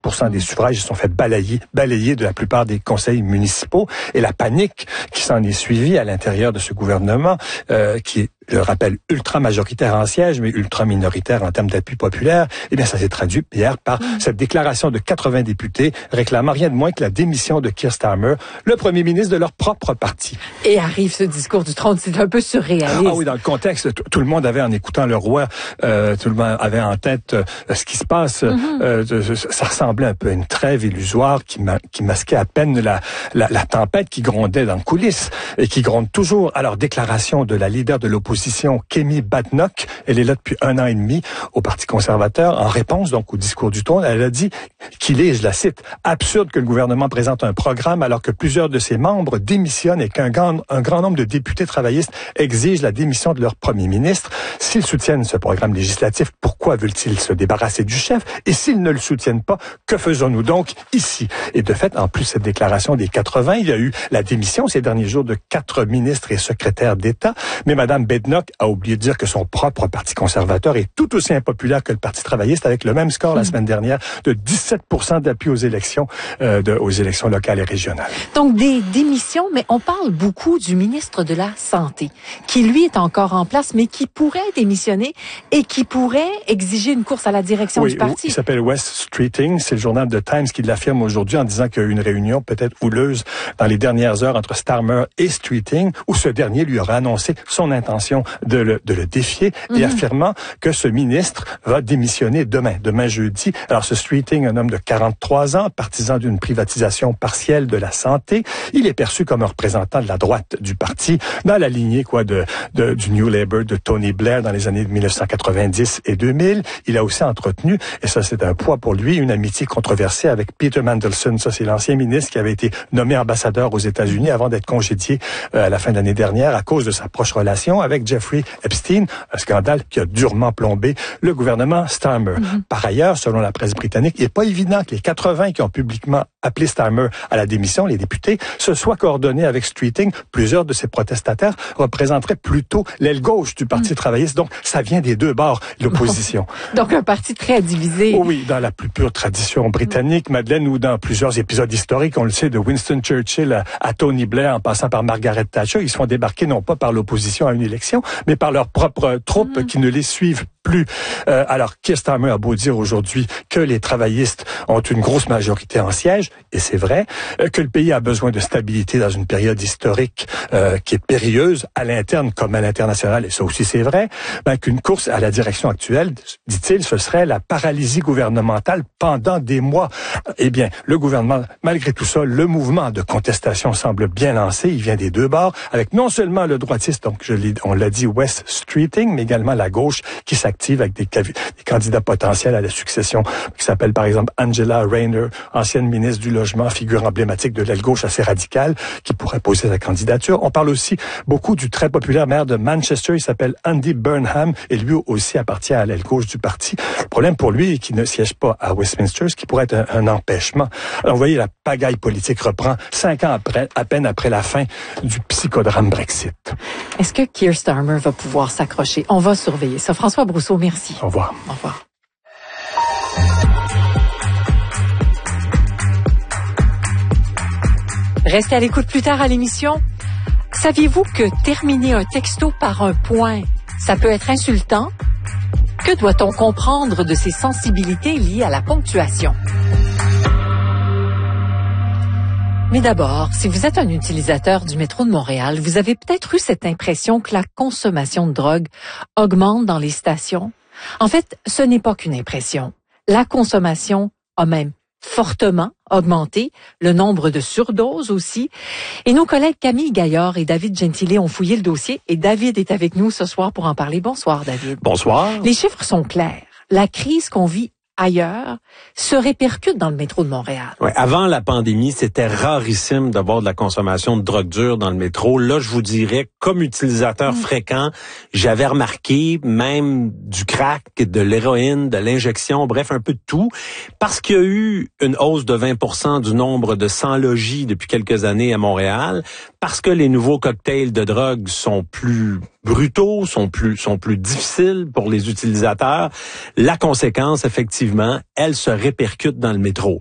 des suffrages se sont fait balayer de la plupart des conseils municipaux. Et la panique qui s'en est suivie à l'intérieur de ce gouvernement, qui est, je le rappelle, ultra-majoritaire en siège, mais ultra-minoritaire en termes d'appui populaire, eh bien, ça s'est traduit hier par cette déclaration de 80 députés réclamant rien de moins que la démission de Keir Starmer, le premier ministre de leur propre parti. Et arrive ce discours du trône, c'est un peu surréaliste. Ah oui, dans le contexte, tout le monde avait, en écoutant le roi, tout le monde avait en tête ce qui se passe. Ça ressemblait un peu à une trêve illusoire qui masquait à peine la tempête qui grondait dans les coulisses et qui gronde toujours. Alors, déclaration de la leader de l'opposition, Kemi Badenoch, elle est là depuis 1 an et demi au Parti conservateur, en réponse donc au discours du trône, elle a dit qu'il est, je la cite, absurde que le gouvernement présente un programme alors que plusieurs de ses membres démissionnent et qu'un grand nombre de députés travaillistes exigent la démission de leur premier ministre. S'ils soutiennent ce programme législatif, pourquoi veulent-ils se débarrasser du chef? Et s'ils ne le soutiennent pas, que faisons-nous donc ici? Et de fait, en plus de cette déclaration des 80, il y a eu la démission ces derniers jours de 4 ministres et secrétaires d'État. Mais Mme Badenoch a oublié de dire que son propre Parti conservateur est tout aussi impopulaire que le Parti travailliste, avec le même score la semaine dernière de 17% d'appui aux élections locales et régionales. Donc des démissions, mais on parle beaucoup du ministre de la Santé, qui lui est encore en place, mais qui pourrait démissionner et qui pourrait exiger une course à la direction du parti. Il s'appelle Wes Streeting. C'est le journal The Times qui l'affirme aujourd'hui en disant qu'il y a eu une réunion peut-être houleuse dans les dernières heures entre Starmer et Streeting, où ce dernier lui aurait annoncé son intention de le défier et affirmant que ce ministre va démissionner demain jeudi. Alors ce Streeting, un homme de 43 ans, partisan d'une privatisation partielle de la santé, il est perçu comme un représentant de la droite du parti, dans la lignée du New Labour de Tony Blair dans les années 1990 et 2000. Il a aussi entretenu, et ça c'est un poids pour lui, une amitié controversée avec Peter Mandelson. Ça c'est l'ancien ministre qui avait été nommé ambassadeur aux États-Unis avant d'être congédié à la fin de l'année dernière à cause de sa proche relation avec Jeffrey Epstein, un scandale qui a durement plombé le gouvernement Starmer. Par ailleurs, selon la presse britannique, il n'est pas évident que les 80 qui ont publiquement appelé Starmer à la démission, les députés, se soient coordonnés avec Streeting. Plusieurs de ces protestataires représenteraient plutôt l'aile gauche du Parti travailliste. Donc, ça vient des deux bords, l'opposition. Donc, un parti très divisé. Oh oui, dans la plus pure tradition britannique, Madeleine, ou dans plusieurs épisodes historiques, on le sait, de Winston Churchill à Tony Blair, en passant par Margaret Thatcher, ils se font débarquer non pas par l'opposition à une élection, mais par leurs propres troupes qui ne les suivent plus. Alors, Keir Starmer a beau dire aujourd'hui que les travaillistes ont une grosse majorité en siège, et c'est vrai, que le pays a besoin de stabilité dans une période historique qui est périlleuse à l'interne comme à l'international, et ça aussi c'est vrai, qu'une course à la direction actuelle, dit-il, ce serait la paralysie gouvernementale pendant des mois. Eh bien, le gouvernement, malgré tout ça, le mouvement de contestation semble bien lancé, il vient des deux bords, avec non seulement le droitiste, donc on l'a dit, Wes Streeting, mais également la gauche qui s'active avec des candidats potentiels à la succession, qui s'appelle par exemple Angela Rayner, ancienne ministre du Logement, figure emblématique de l'aile gauche assez radicale, qui pourrait poser sa candidature. On parle aussi beaucoup du très populaire maire de Manchester, il s'appelle Andy Burnham, et lui aussi appartient à l'aile gauche du parti. Le problème pour lui, qui ne siège pas à Westminster, ce qui pourrait être un empêchement. Alors, vous voyez, la pagaille politique reprend 5 ans à peine après la fin du psychodrame Brexit. Est-ce que Keir Starmer va pouvoir s'accrocher? On va surveiller ça. François Brousseau, merci. Au revoir. Au revoir. Restez à l'écoute plus tard à l'émission. Saviez-vous que terminer un texto par un point, ça peut être insultant? Que doit-on comprendre de ces sensibilités liées à la ponctuation? Mais d'abord, si vous êtes un utilisateur du métro de Montréal, vous avez peut-être eu cette impression que la consommation de drogue augmente dans les stations. En fait, ce n'est pas qu'une impression. La consommation a même fortement augmenté, le nombre de surdoses aussi. Et nos collègues Camille Gaillard et David Gentile ont fouillé le dossier et David est avec nous ce soir pour en parler. Bonsoir, David. Bonsoir. Les chiffres sont clairs. La crise qu'on vit ailleurs se répercute dans le métro de Montréal. Ouais, avant la pandémie, c'était rarissime d'avoir de la consommation de drogue dure dans le métro. Là, je vous dirais, comme utilisateur fréquent, j'avais remarqué même du crack, de l'héroïne, de l'injection, bref, un peu de tout. Parce qu'il y a eu une hausse de 20% du nombre de sans-logis depuis quelques années à Montréal, parce que les nouveaux cocktails de drogue sont plus brutaux, sont plus difficiles pour les utilisateurs, la conséquence, effectivement, elle se répercute dans le métro.